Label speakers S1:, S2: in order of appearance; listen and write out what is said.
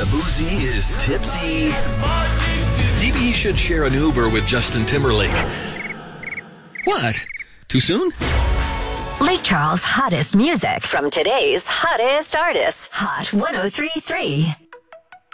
S1: Shabuzi is tipsy. Maybe he should share an Uber with Justin Timberlake. What? Too soon?
S2: Lake Charles' hottest music from today's hottest artists. Hot 103.3.